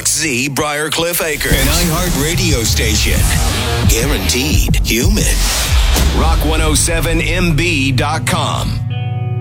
KXZ Briarcliff Acres, an iHeart radio station. Guaranteed human. Rock107MB.com.